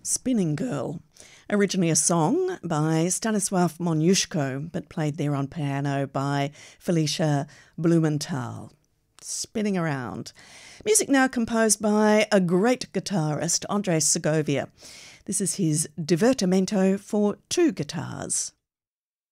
Spinning Girl, originally a song by Stanisław Moniuszko, but played there on piano by Felicia Blumenthal. Spinning Around. Music now composed by a great guitarist, Andres Segovia. This is his Divertimento for two guitars.